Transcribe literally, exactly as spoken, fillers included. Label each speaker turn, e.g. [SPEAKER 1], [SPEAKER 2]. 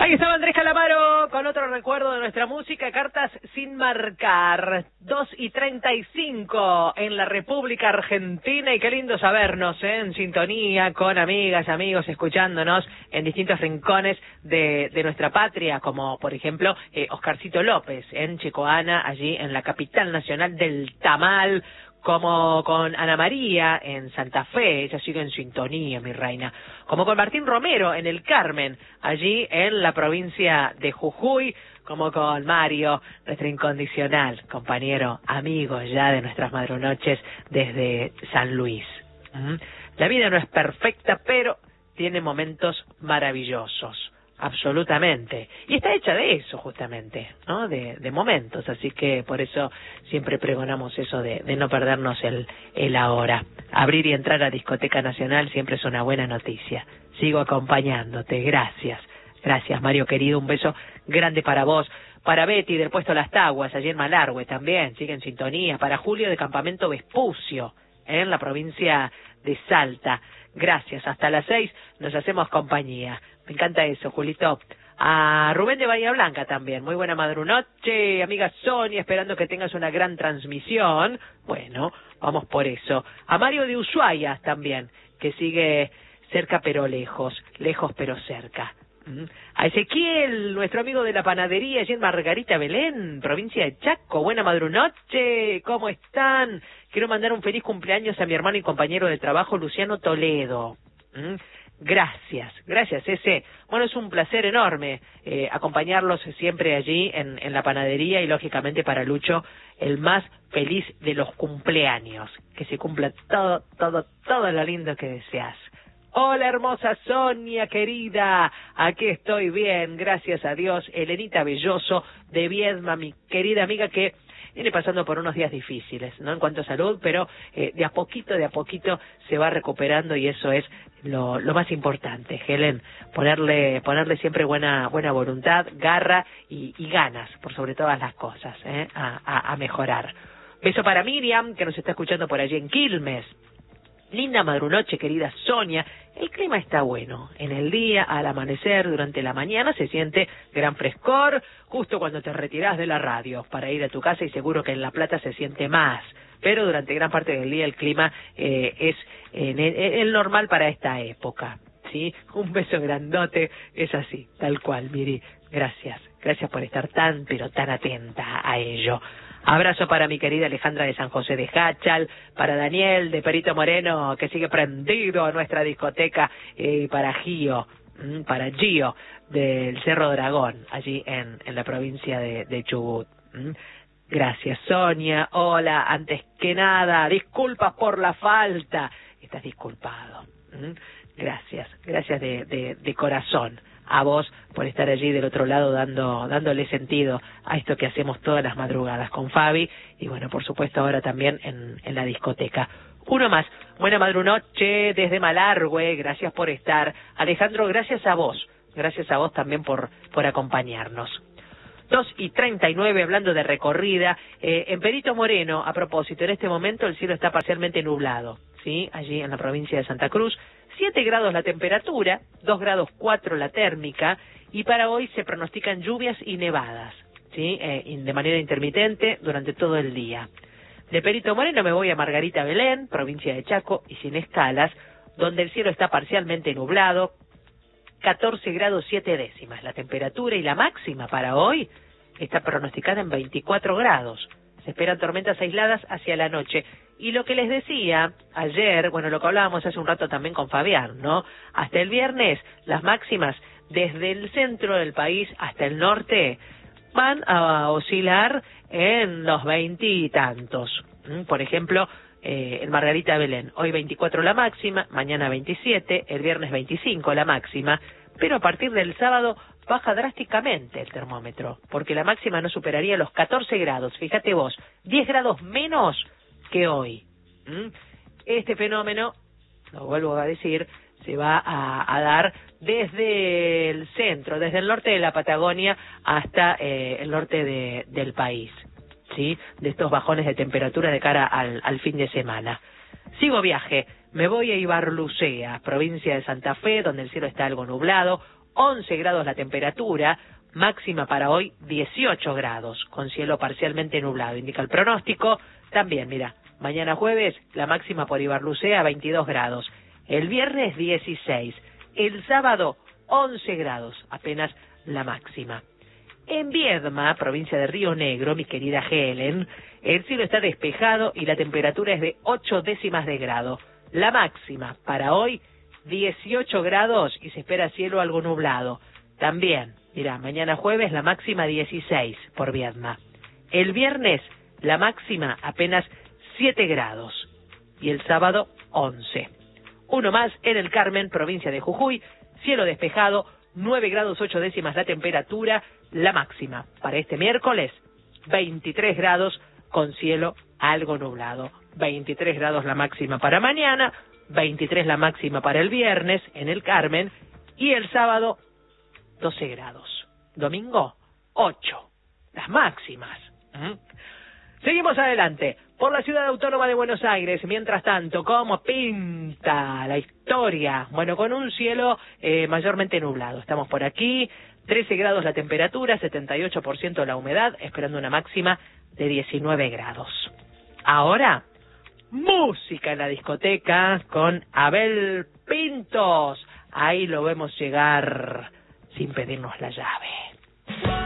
[SPEAKER 1] Ahí estaba Andrés Calamaro con otro recuerdo de nuestra música, Cartas sin marcar. Dos y treinta y cinco en la República Argentina, y qué lindo sabernos, ¿eh? En sintonía con amigas, amigos, escuchándonos en distintos rincones de, de nuestra patria, como por ejemplo eh, Oscarcito López en Chicoana, allí en la capital nacional del tamal, como con Ana María en Santa Fe, ella sigue en sintonía, mi reina, como con Martín Romero en el Carmen, allí en la provincia de Jujuy, como con Mario, nuestro incondicional compañero, amigo ya de nuestras madrunoches desde San Luis. ¿Mm? La vida no es perfecta, pero tiene momentos maravillosos. Absolutamente. Y está hecha de eso, justamente, ¿no? De, de momentos. Así que por eso siempre pregonamos eso de, de no perdernos el, el ahora. Abrir y entrar a Discoteca Nacional siempre es una buena noticia. Sigo acompañándote. Gracias. Gracias, Mario querido. Un beso grande para vos. Para Betty del Puesto Las Taguas, allí en Malargüe también. Sigue en sintonía. Para Julio de Campamento Vespucio, en la provincia de Salta. Gracias. Hasta las seis nos hacemos compañía. Me encanta eso, Julito. A Rubén de Bahía Blanca también. Muy buena madrunoche, amiga Sonia, esperando que tengas una gran transmisión. Bueno, vamos por eso. A Mario de Ushuaia también, que sigue cerca pero lejos, lejos pero cerca. A Ezequiel, nuestro amigo de la panadería, allí en Margarita Belén, provincia de Chaco. Buena madrunoche, ¿cómo están? Quiero mandar un feliz cumpleaños a mi hermano y compañero de trabajo, Luciano Toledo. ¿Mm? Gracias, gracias ese. Bueno, es un placer enorme eh, acompañarlos siempre allí en, en la panadería, y lógicamente para Lucho el más feliz de los cumpleaños. Que se cumpla todo, todo, todo lo lindo que deseas. Hola hermosa Sonia querida, aquí estoy bien, gracias a Dios. Elenita Belloso de Viedma, mi querida amiga que viene pasando por unos días difíciles, ¿no? En cuanto a salud, pero eh, de a poquito, de a poquito se va recuperando, y eso es lo, lo más importante, Helen, ponerle, ponerle siempre buena, buena voluntad, garra y, y ganas, por sobre todas las cosas, ¿eh? a, a, a mejorar. Beso para Miriam, que nos está escuchando por allí en Quilmes. Linda madrunoche, querida Sonia. El clima está bueno. En el día, al amanecer, durante la mañana, se siente gran frescor, justo cuando te retirás de la radio para ir a tu casa, y seguro que en La Plata se siente más. Pero durante gran parte del día el clima eh, es eh, el, el normal para esta época, ¿sí? Un beso grandote, es así, tal cual, Miri. Gracias, gracias por estar tan, pero tan atenta a ello. Abrazo para mi querida Alejandra de San José de Jáchal, para Daniel de Perito Moreno, que sigue prendido a nuestra discoteca, y para Gio, para Gio del Cerro Dragón, allí en, en la provincia de, de Chubut. Gracias, Sonia. Hola, antes que nada, disculpas por la falta. Estás disculpado. Gracias, gracias de, de, de corazón. A vos por estar allí del otro lado dando dándole sentido a esto que hacemos todas las madrugadas con Fabi, y bueno, por supuesto ahora también en, en la discoteca. Uno más. Buena madrunoche desde Malargüe, gracias por estar. Alejandro, gracias a vos, gracias a vos también por, por acompañarnos. Dos y treinta y nueve, hablando de recorrida, eh, en Perito Moreno, a propósito, en este momento el cielo está parcialmente nublado, ¿sí? Allí en la provincia de Santa Cruz. siete grados la temperatura, dos grados cuatro la térmica, y para hoy se pronostican lluvias y nevadas, ¿sí? Eh, de manera intermitente durante todo el día. De Perito Moreno me voy a Margarita Belén, provincia de Chaco, y sin escalas, donde el cielo está parcialmente nublado, catorce grados siete décimas la temperatura, y la máxima para hoy está pronosticada en veinticuatro grados. Se esperan tormentas aisladas hacia la noche. Y lo que les decía ayer, bueno, lo que hablábamos hace un rato también con Fabián, ¿no? Hasta el viernes, las máximas desde el centro del país hasta el norte van a oscilar en los veintitantos. Por ejemplo, eh, en Margarita Belén, hoy veinticuatro la máxima, mañana veintisiete, el viernes veinticinco la máxima, pero a partir del sábado baja drásticamente el termómetro, porque la máxima no superaría los catorce grados, fíjate vos, diez grados menos que hoy. ¿Mm? Este fenómeno, lo vuelvo a decir, se va a, a dar desde el centro, desde el norte de la Patagonia hasta eh, el norte de, del país, ¿sí? De estos bajones de temperatura de cara al, al fin de semana. Sigo viaje, me voy a Ibarlucea, provincia de Santa Fe, donde el cielo está algo nublado, once grados la temperatura, máxima para hoy dieciocho grados, con cielo parcialmente nublado, indica el pronóstico. También, mira, mañana jueves la máxima por Ibarlucea veintidós grados, el viernes dieciséis, el sábado once grados, apenas la máxima. En Viedma, provincia de Río Negro, mi querida Helen, el cielo está despejado y la temperatura es de ocho décimas de grado. La máxima para hoy dieciocho grados y se espera cielo algo nublado. También, mira, mañana jueves la máxima dieciséis por Viedma. El viernes la máxima apenas siete grados y el sábado once. Uno más en el Carmen, provincia de Jujuy, cielo despejado, nueve grados ocho décimas la temperatura, la máxima para este miércoles veintitrés grados con cielo algo nublado. veintitrés grados la máxima para mañana, veintitrés la máxima para el viernes en el Carmen y el sábado doce grados. Domingo ocho, las máximas. ¿Mm? Seguimos adelante por la ciudad autónoma de Buenos Aires. Mientras tanto, ¿cómo pinta la historia? Bueno, con un cielo eh, mayormente nublado. Estamos por aquí, trece grados la temperatura, setenta y ocho por ciento la humedad, esperando una máxima de diecinueve grados. Ahora, música en la discoteca con Abel Pintos. Ahí lo vemos llegar sin pedirnos la llave.